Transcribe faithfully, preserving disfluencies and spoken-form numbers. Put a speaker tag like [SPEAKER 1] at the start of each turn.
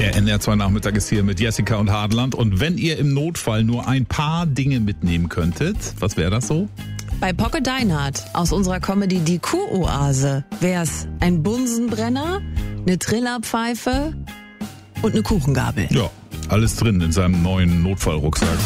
[SPEAKER 1] Der N R zwei Nachmittag ist hier mit Jessica und Hartland. Und wenn ihr im Notfall nur ein paar Dinge mitnehmen könntet, was wäre das so?
[SPEAKER 2] Bei Pocke Deinhardt aus unserer Comedy Die Kuhoase wär's ein Bunsenbrenner, eine Trillerpfeife und eine Kuchengabel.
[SPEAKER 1] Ja, alles drin in seinem neuen Notfallrucksack.